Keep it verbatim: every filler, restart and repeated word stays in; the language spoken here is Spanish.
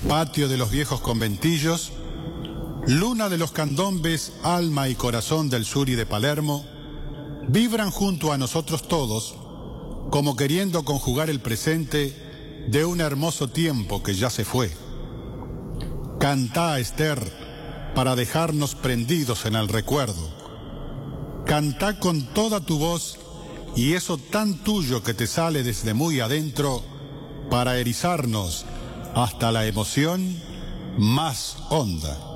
patio de los viejos conventillos, luna de los candombes, alma y corazón del sur y de Palermo, vibran junto a nosotros todos, como queriendo conjugar el presente de un hermoso tiempo que ya se fue. Cantá, Esther, para dejarnos prendidos en el recuerdo. Cantá con toda tu voz y eso tan tuyo que te sale desde muy adentro para erizarnos hasta la emoción más honda.